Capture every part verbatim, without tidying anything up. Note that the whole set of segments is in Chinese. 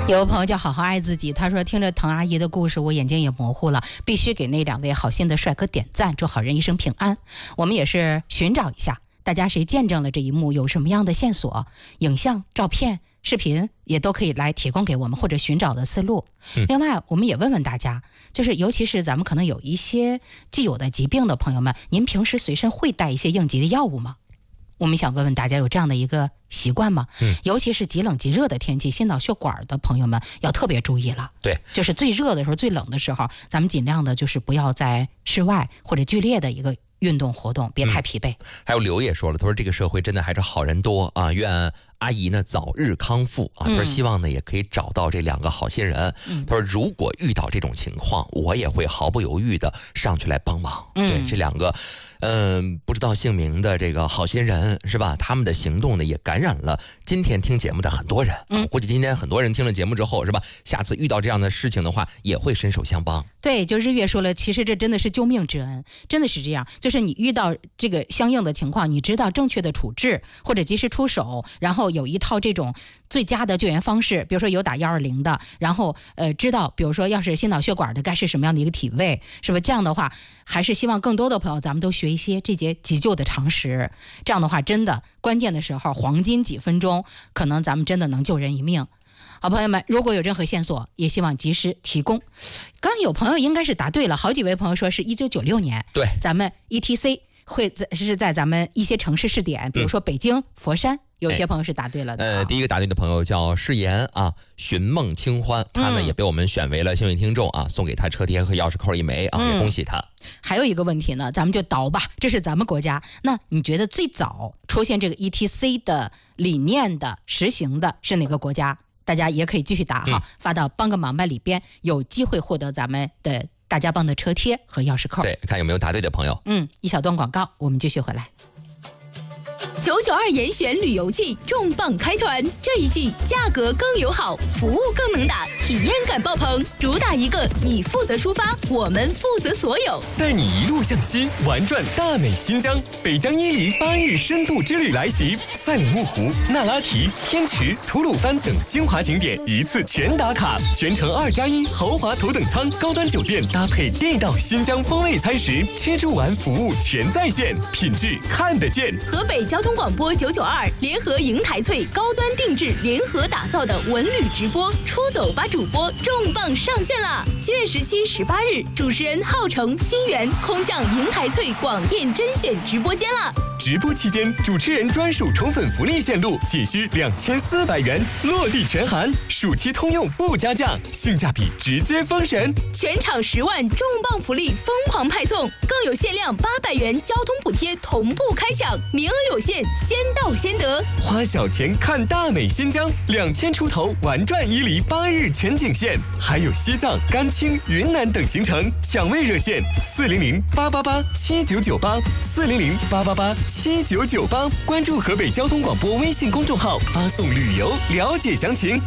有个朋友叫好好爱自己，他说听着滕阿姨的故事，我眼睛也模糊了，必须给那两位好心的帅哥点赞，祝好人一生平安。我们也是寻找一下，大家谁见证了这一幕，有什么样的线索，影像、照片、视频也都可以来提供给我们，或者寻找的思路。 嗯、 另外，我们也问问大家，就是尤其是咱们可能有一些既有的疾病的朋友们，您平时随身会带一些应急的药物吗？我们想问问大家有这样的一个习惯吗？ 嗯， 尤其是极冷极热的天气，心脑血管的朋友们要特别注意了。 对， 就是最热的时候、最冷的时候，咱们尽量的就是不要在室外或者剧烈的一个运动活动，别太疲惫。嗯、 还有刘也说了，他说这个社会真的还是好人多啊，愿阿姨呢早日康复啊。他说希望呢也可以找到这两个好心人。嗯、他说如果遇到这种情况，我也会毫不犹豫的上去来帮忙。嗯、对，这两个嗯、呃、不知道姓名的这个好心人是吧？他们的行动呢也感染了今天听节目的很多人。嗯，我估计今天很多人听了节目之后是吧？下次遇到这样的事情的话，也会伸手相帮。 对，就日月说了，其实这真的是救命之恩，真的是这样。就是你遇到这个相应的情况，你知道正确的处置或者及时出手，然后有一套这种最佳的救援方式，比如说有打一二零的，然后呃知道，比如说要是心脑血管的该是什么样的一个体位，是吧？这样的话，还是希望更多的朋友咱们都学一些这节急救的常识。这样的话，真的关键的时候，黄金几分钟，可能咱们真的能救人一命。好朋友们，如果有任何线索，也希望及时提供。刚有朋友应该是答对了，好几位朋友说是一九九六年， 对， 咱们 E T C 会在是在咱们一些城市试点，比如说北京、嗯、佛山，有些朋友是答对了的。 呃，第一个答对的朋友叫誓言啊，寻梦清欢，他呢、嗯、也被我们选为了幸运听众啊，送给他车贴和钥匙扣一枚啊，嗯、也恭喜他。 还有一个问题呢，咱们就倒吧，这是咱们国家。那你觉得最早出现这个 E T C 的理念的实行的是哪个国家？大家也可以继续打哈，嗯、发到帮个忙吧里边，有机会获得咱们的大家帮的车贴和钥匙扣。 对，看有没有答对的朋友。 嗯，一小段广告，我们继续回来。 九九二严选旅游季重磅开团，这一季价格更友好，服务更能打，体验感爆棚，主打一个你负责出发，我们负责所有， 带你一路向西玩转大美新疆。北疆伊犁八日深度之旅来袭，赛里木湖、那拉提、天池、吐鲁番等精华景点一次全打卡，全程二加一豪华头等舱，高端酒店搭配地道新疆风味餐食，吃住玩服务全在线，品质看得见。 河北交通广播九九二联合银台翠高端定制联合打造的文旅直播出走吧主播重磅上线了！七月十七、十八日，主持人浩成、新源空降银台翠广电甄选直播间了。 直播期间，主持人专属宠粉福利线路仅需两千四百元，落地全含，暑期通用不加价，性价比直接封神。 全场十万重磅福利疯狂派送，更有限量八百元交通补贴同步开抢，名额有限，先到先得。 花小钱看大美新疆，两千出头玩转伊犁八日全景线，还有西藏、甘青、云南等行程。抢位热线：四零零八八八七九九八，四零零八八八七九九八。关注河北交通广播微信公众号，发送旅游了解详情。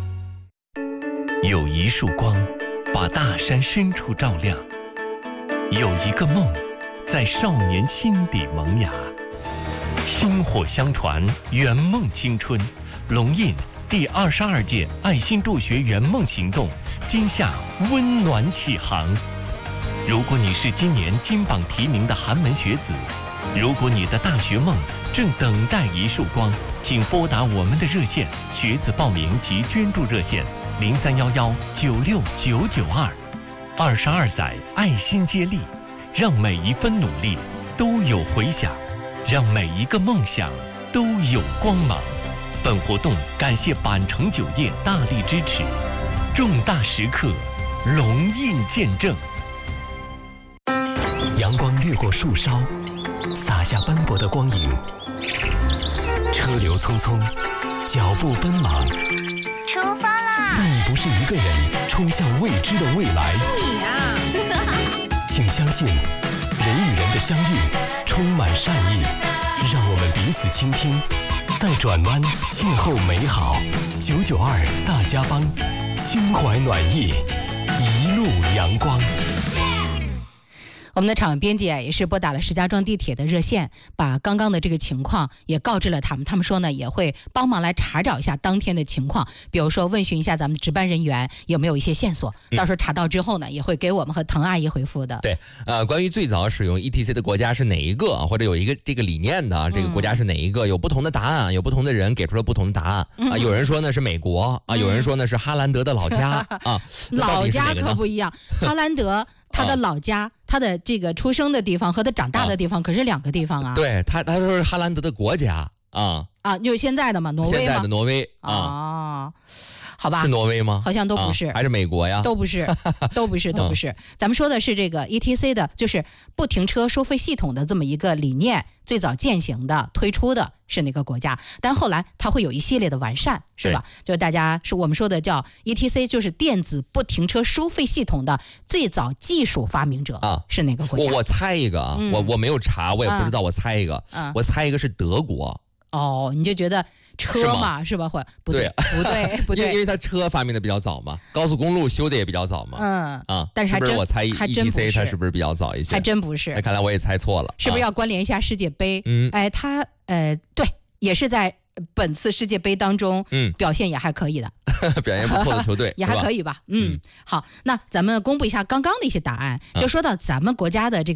有一束光，把大山深处照亮；有一个梦，在少年心底萌芽。薪火相传，圆梦青春。龙印第二十二届爱心助学圆梦行动今夏温暖启航。如果你是今年金榜题名的寒门学子，如果你的大学梦正等待一束光，请拨打我们的热线学子报名及捐助热线零三幺幺九六九九二。二十二载爱心接力，让每一分努力都有回响，让每一个梦想都有光芒。本活动感谢板城酒业大力支持，重大时刻，龙印见证。 阳光掠过树梢，洒下斑驳的光影。车流匆匆，脚步奔忙。 出发啦！ 但你不是一个人冲向未知的未来。 你啊！ 请相信，人与人的相遇充满善意，让我们彼此倾听，在转弯邂逅美好。九九二大家帮，心怀暖意，一路阳光。 我们的场编辑也是拨打了石家庄地铁的热线，把刚刚的这个情况也告知了他们。他们说呢，也会帮忙来查找一下当天的情况，比如说问询一下咱们的值班人员有没有一些线索。到时候查到之后呢，也会给我们和滕阿姨回复的。 对，呃，关于最早使用 E T C 的国家是哪一个，或者有一个这个理念的这个国家是哪一个，有不同的答案，有不同的人给出了不同的答案啊。有人说呢是美国啊，有人说呢是哈兰德的老家啊， 老家可不一样，哈兰德。他的老家、啊，他的这个出生的地方和他长大的地方可是两个地方啊。 对他，他说是哈兰德的国家啊啊，就是现在的嘛，挪威吗？ 现在的挪威啊。 哦，好吧， 是挪威吗？ 好像都不是， 啊、还是美国呀？ 都不是，都不是，都不是。咱们说的是这个 E T C 的，就是不停车收费系统的这么一个理念，最早践行的、推出的是哪个国家？但后来它会有一系列的完善，是吧？就是大家是我们说的叫 E T C， 就是电子不停车收费系统的最早技术发明者啊，是哪个国家？ 我我猜一个啊，嗯、我我没有查，我也不知道，我猜一个，嗯、我猜一个是德国。 哦，你就觉得车嘛，是吧？会不对，不对，不对， 因为它车发明的比较早嘛，高速公路修的也比较早嘛。 嗯啊， 但是还真是不是我猜 E T C 它是不是比较早一些？ 还真不是。 那看来我也猜错了。 是不是要关联一下世界杯？ 嗯， 哎，它呃，对，也是在本次世界杯当中，嗯，表现也还可以的， 表现不错的球队也还可以吧？嗯，好，那咱们公布一下刚刚的一些答案，就说到咱们国家的这个。